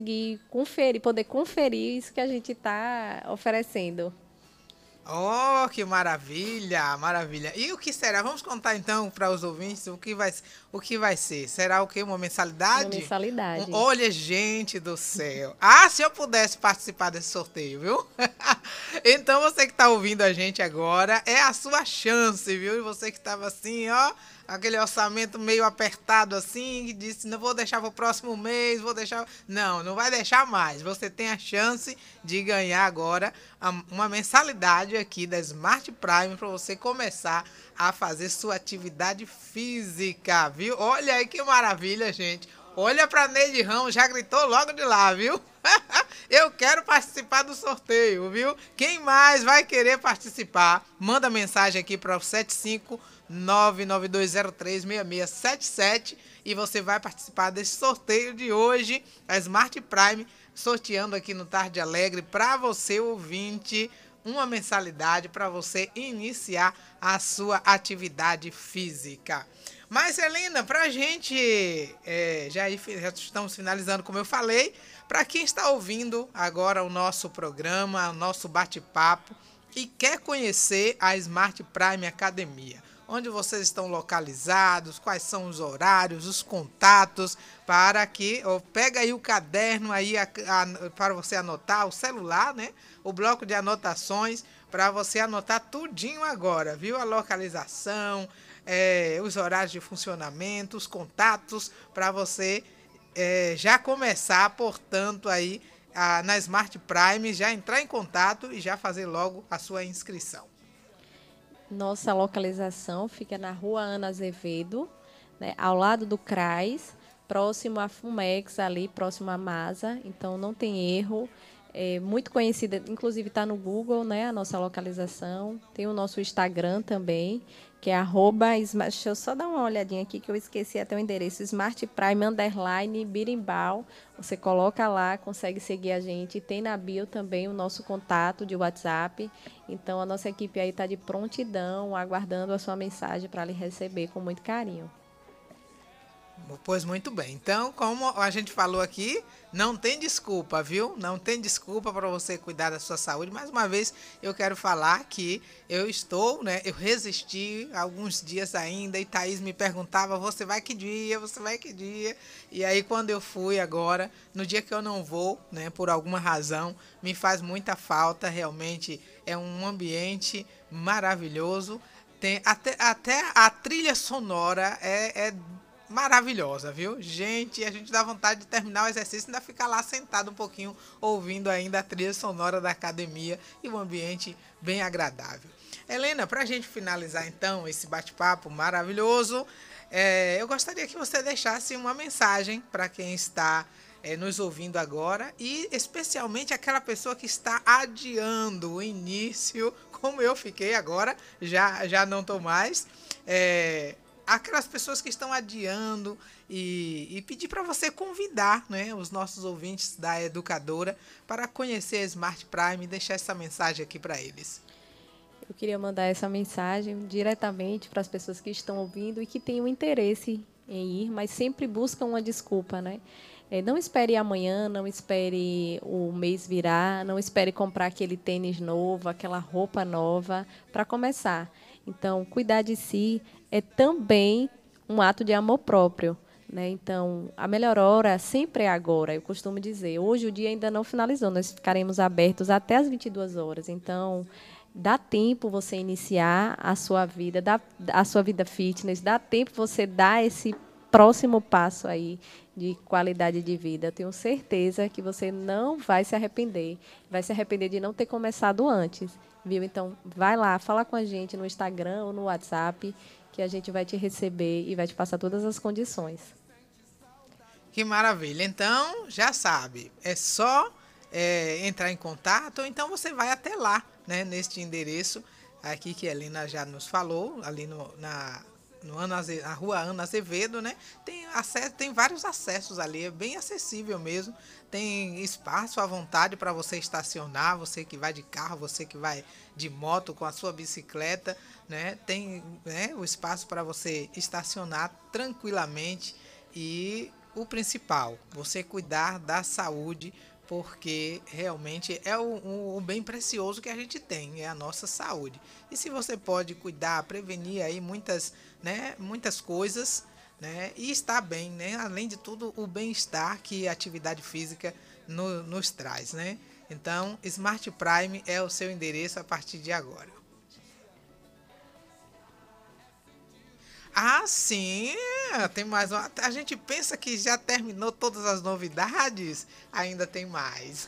poder conferir isso que a gente está oferecendo. Oh, que maravilha, maravilha. E o que será? Vamos contar então para os ouvintes o que vai ser. Será o quê? Uma Uma mensalidade? mensalidade. Olha, gente do céu. Ah, se eu pudesse participar desse sorteio, viu? Então você que está ouvindo a gente agora, é a sua chance, viu? E você que estava assim, ó, aquele orçamento meio apertado assim, que disse, não vou deixar para o próximo mês, vou deixar. Não, não vai deixar mais. Você tem a chance de ganhar agora uma mensalidade aqui da Smart Prime para você começar a fazer sua atividade física, viu? Olha aí que maravilha, gente. Olha para Neide Ramos, já gritou logo de lá, viu? Eu quero participar do sorteio, viu? Quem mais vai querer participar? Manda mensagem aqui para o 75992036677 e você vai participar desse sorteio de hoje, a Smart Prime, sorteando aqui no Tarde Alegre para você, ouvinte, uma mensalidade para você iniciar a sua atividade física. Mas, Helena, para a gente, já estamos finalizando, como eu falei, para quem está ouvindo agora o nosso programa, o nosso bate-papo e quer conhecer a Smart Prime Academia, onde vocês estão localizados, quais são os horários, os contatos, para que pega aí o caderno aí para você anotar, o celular, né? O bloco de anotações para você anotar tudinho agora, viu? A localização, os horários de funcionamento, os contatos para você já começar, portanto, aí na Smart Prime, já entrar em contato e já fazer logo a sua inscrição. Nossa localização fica na Rua Ana Azevedo, né, ao lado do CRAS, próximo à Fumex, ali próximo à Masa. Então não tem erro. É muito conhecida, inclusive está no Google, né, a nossa localização. Tem o nosso Instagram também, que é deixa eu só dar uma olhadinha aqui que eu esqueci até o endereço, Smart Prime _ Birimbau. Você coloca lá, consegue seguir a gente. Tem na bio também o nosso contato de WhatsApp. Então a nossa equipe aí está de prontidão, aguardando a sua mensagem para lhe receber com muito carinho. Pois muito bem. Então, como a gente falou aqui, não tem desculpa, viu? Não tem desculpa para você cuidar da sua saúde. Mais uma vez, eu quero falar que eu estou, né? Eu resisti alguns dias ainda e Thaís me perguntava: você vai que dia? Você vai que dia? E aí, quando eu fui agora, no dia que eu não vou, né? Por alguma razão, me faz muita falta. Realmente é um ambiente maravilhoso. Tem até a trilha sonora é maravilhosa, viu? Gente, a gente dá vontade de terminar o exercício e ainda ficar lá sentado um pouquinho, ouvindo ainda a trilha sonora da academia e um ambiente bem agradável. Helena, para a gente finalizar então esse bate-papo maravilhoso, eu gostaria que você deixasse uma mensagem para quem está nos ouvindo agora e especialmente aquela pessoa que está adiando o início, como eu fiquei agora, já não estou mais. Aquelas pessoas que estão adiando e pedir para você convidar, né, os nossos ouvintes da educadora para conhecer a Smart Prime e deixar essa mensagem aqui para eles. Eu queria mandar essa mensagem diretamente para as pessoas que estão ouvindo e que têm o interesse em ir, mas sempre buscam uma desculpa, né? Não espere amanhã, não espere o mês virar, não espere comprar aquele tênis novo, aquela roupa nova para começar. Então, cuidar de si é também um ato de amor próprio. Né? Então, a melhor hora sempre é agora, eu costumo dizer. Hoje o dia ainda não finalizou, nós ficaremos abertos até as 22 horas. Então, dá tempo você iniciar a sua vida, a sua vida fitness, dá tempo você dar esse próximo passo aí de qualidade de vida. Eu tenho certeza que você não vai se arrepender. Vai se arrepender de não ter começado antes, viu? Então, vai lá, fala com a gente no Instagram ou no WhatsApp, que a gente vai te receber e vai te passar todas as condições. Que maravilha! Então, já sabe, é só entrar em contato, ou então você vai até lá, né, neste endereço aqui que a Helena já nos falou, ali na rua Ana Azevedo, né? Tem vários acessos ali, é bem acessível mesmo. Tem espaço à vontade para você estacionar, você que vai de carro, você que vai de moto com a sua bicicleta, né? Tem, né, o espaço para você estacionar tranquilamente e o principal, você cuidar da saúde, porque realmente é o bem precioso que a gente tem, é a nossa saúde. E se você pode cuidar, prevenir aí muitas, né, muitas coisas, né, e estar bem, né, além de tudo, o bem-estar que a atividade física nos traz, né? Então, Smart Prime é o seu endereço a partir de agora. Ah, sim, tem mais uma. A gente pensa que já terminou todas as novidades, ainda tem mais.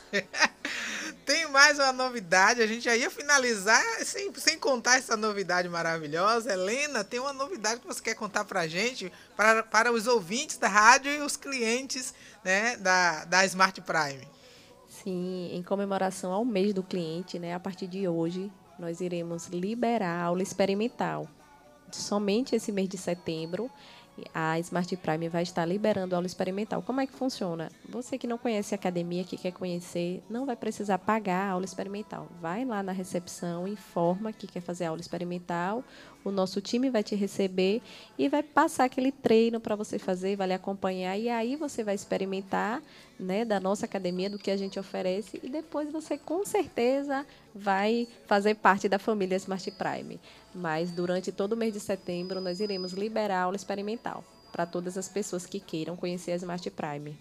Tem mais uma novidade, a gente já ia finalizar sem contar essa novidade maravilhosa. Helena, tem uma novidade que você quer contar pra gente, para os ouvintes da rádio e os clientes, né, da Smart Prime. Sim, em comemoração ao mês do cliente, né, a partir de hoje, nós iremos liberar a aula experimental. Somente esse mês de setembro, a Smart Prime vai estar liberando aula experimental. Como é que funciona? Você que não conhece a academia, que quer conhecer, não vai precisar pagar a aula experimental. Vai lá na recepção, informa que quer fazer aula experimental, o nosso time vai te receber e vai passar aquele treino para você fazer, vai lhe acompanhar, e aí você vai experimentar, né, da nossa academia, do que a gente oferece, e depois você com certeza vai fazer parte da família Smart Prime. Mas durante todo o mês de setembro nós iremos liberar a aula experimental para todas as pessoas que queiram conhecer a Smart Prime.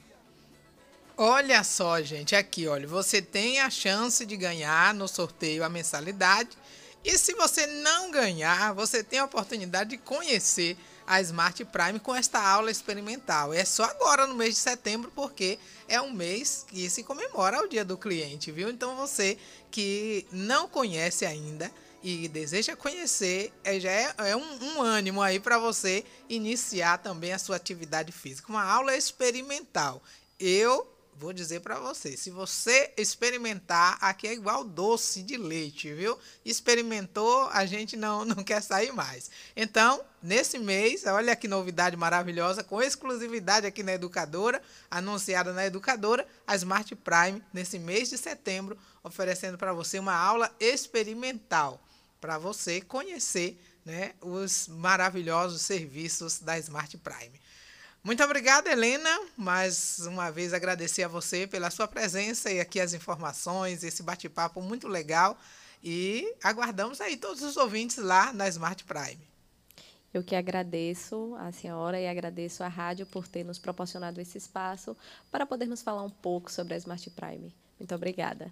Olha só, gente, aqui, olha, você tem a chance de ganhar no sorteio a mensalidade. E se você não ganhar, você tem a oportunidade de conhecer a Smart Prime com esta aula experimental. É só agora no mês de setembro, porque é um mês que se comemora o Dia do Cliente, viu? Então você que não conhece ainda e deseja conhecer, já é um ânimo aí para você iniciar também a sua atividade física. Uma aula experimental. Eu vou dizer para você, se você experimentar, aqui é igual doce de leite, viu? Experimentou, a gente não quer sair mais. Então, nesse mês, olha que novidade maravilhosa, com exclusividade aqui na Educadora, anunciada na Educadora, a Smart Prime, nesse mês de setembro, oferecendo para você uma aula experimental, para você conhecer, né, os maravilhosos serviços da Smart Prime. Muito obrigada, Helena. Mais uma vez agradecer a você pela sua presença e aqui as informações, esse bate-papo muito legal. E aguardamos aí todos os ouvintes lá na Smart Prime. Eu que agradeço a senhora e agradeço à rádio por ter nos proporcionado esse espaço para podermos falar um pouco sobre a Smart Prime. Muito obrigada.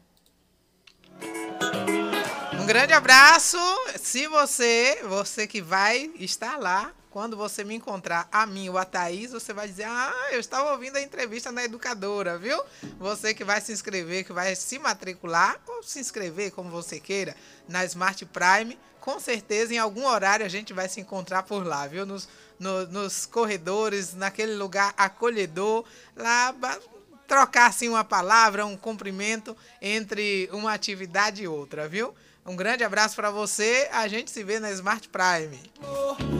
Um grande abraço. Se você que vai estar lá, quando você me encontrar, a mim ou a Thaís, você vai dizer, eu estava ouvindo a entrevista na Educadora, viu? Você que vai se inscrever, que vai se matricular, ou se inscrever, como você queira, na Smart Prime, com certeza em algum horário a gente vai se encontrar por lá, viu? Nos corredores, naquele lugar acolhedor, lá trocar assim uma palavra, um cumprimento entre uma atividade e outra, viu? Um grande abraço para você, a gente se vê na Smart Prime.